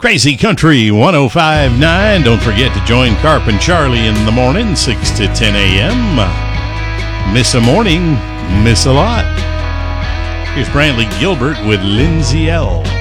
Crazy Country 105.9. Don't forget to join Carp and Charlie in the morning, 6 to 10 a.m. Miss a morning, miss a lot. Here's Brantley Gilbert with Lindsay L.